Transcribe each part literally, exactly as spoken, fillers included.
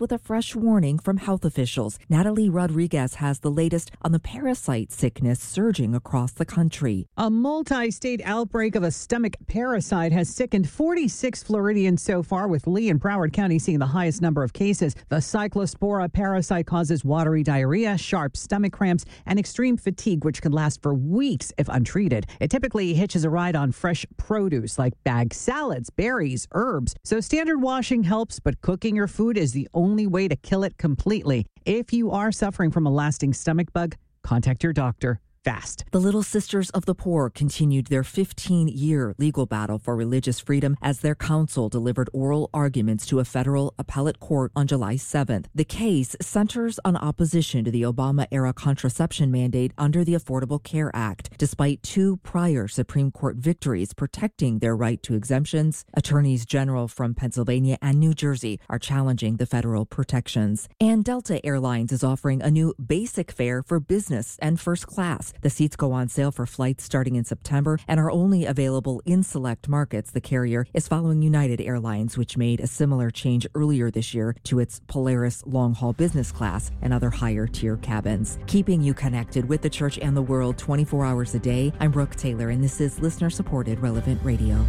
with a fresh warning from health officials. Natalie Rodriguez has the latest on the parasite sickness surging across the country. A multi-state outbreak of a stomach parasite has sickened forty-six Floridians so far, with Lee and Broward County seeing the highest number of cases. The Cyclospora parasite causes watery diarrhea, sharp stomach cramps, and extreme fatigue, which can last for weeks if untreated. It typically hitches a ride on fresh produce like bagged salads, berries, herbs. So standard washing helps, but cooking your food is the only way to kill it completely. If you are suffering from a lasting stomach bug, contact your doctor fast. The Little Sisters of the Poor continued their fifteen-year legal battle for religious freedom as their counsel delivered oral arguments to a federal appellate court on July seventh. The case centers on opposition to the Obama-era contraception mandate under the Affordable Care Act. Despite two prior Supreme Court victories protecting their right to exemptions, attorneys general from Pennsylvania and New Jersey are challenging the federal protections. And Delta Airlines is offering a new basic fare for business and first class. The seats go on sale for flights starting in September and are only available in select markets. The carrier is following United Airlines, which made a similar change earlier this year to its Polaris long-haul business class and other higher-tier cabins. Keeping you connected with the church and the world twenty-four hours a day, I'm Brooke Taylor, and this is listener-supported Relevant Radio.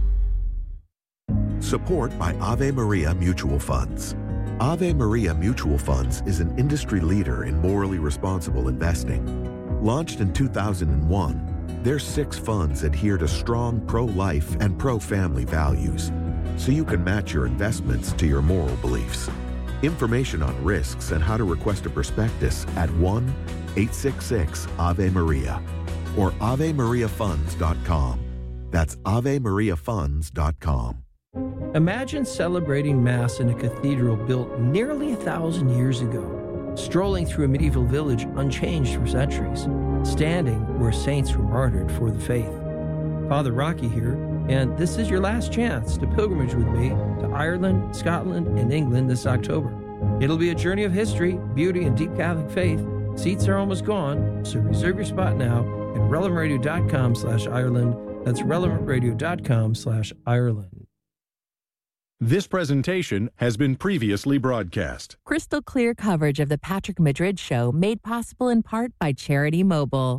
Support by Ave Maria Mutual Funds. Ave Maria Mutual Funds is an industry leader in morally responsible investing. Launched in two thousand one, their six funds adhere to strong pro-life and pro-family values, so you can match your investments to your moral beliefs. Information on risks and how to request a prospectus at one eight six six Ave Maria or ave maria funds dot com. That's ave maria funds dot com. Imagine celebrating Mass in a cathedral built nearly a thousand years ago. Strolling through a medieval village unchanged for centuries, standing where saints were martyred for the faith. Father Rocky here, and this is your last chance to pilgrimage with me to Ireland, Scotland, and England this October. It'll be a journey of history, beauty, and deep Catholic faith. Seats are almost gone, so reserve your spot now at relevant radio dot com slash Ireland. That's relevant radio dot com slash Ireland. This presentation has been previously broadcast. Crystal clear coverage of the Patrick Madrid Show made possible in part by Charity Mobile.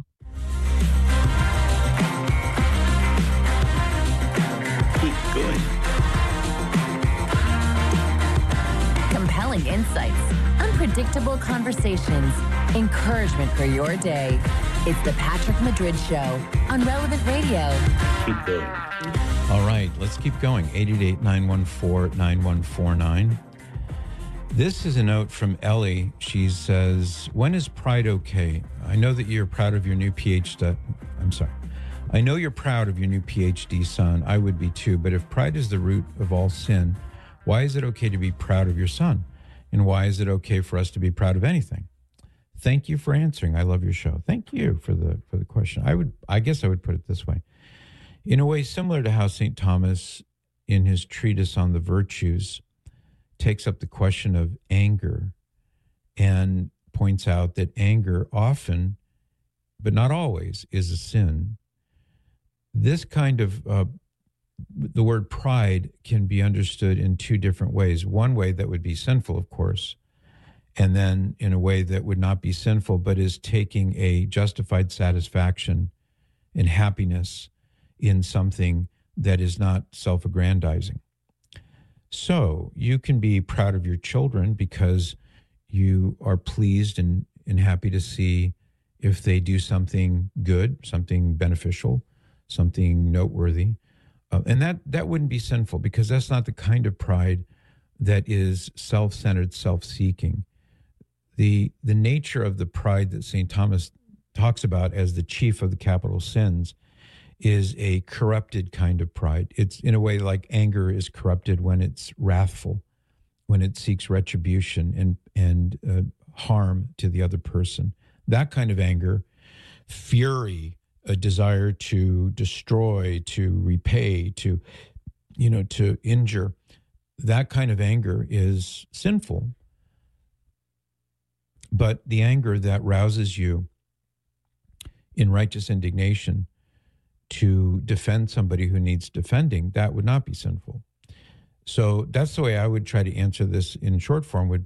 Keep going. Compelling insights, unpredictable conversations, encouragement for your day. It's the Patrick Madrid Show on Relevant Radio. Keep going. All right, let's keep going. eight eight eight, nine one four, nine one four nine. This is a note from Ellie. She says, when is pride okay? I know that you're proud of your new PhD. I'm sorry. I know you're proud of your new PhD son. I would be too. But if pride is the root of all sin, why is it okay to be proud of your son? And why is it okay for us to be proud of anything? Thank you for answering. I love your show. Thank you for the for the question. I would, I guess I would put it this way. In a way similar to how Saint Thomas, in his treatise on the virtues, takes up the question of anger and points out that anger often, but not always, is a sin. This kind of, uh, the word pride can be understood in two different ways. One way that would be sinful, of course, and then in a way that would not be sinful, but is taking a justified satisfaction and happiness in something that is not self-aggrandizing. So you can be proud of your children because you are pleased and, and happy to see if they do something good, something beneficial, something noteworthy. Uh, and that, that wouldn't be sinful because that's not the kind of pride that is self-centered, self-seeking. The, the nature of the pride that Saint Thomas talks about as the chief of the capital sins is a corrupted kind of pride. It's in a way like anger is corrupted when it's wrathful, when it seeks retribution and, and uh, harm to the other person. That kind of anger, fury, a desire to destroy, to repay, to, you know, to injure, that kind of anger is sinful. But the anger that rouses you in righteous indignation to defend somebody who needs defending, that would not be sinful. So that's the way I would try to answer this in short form, would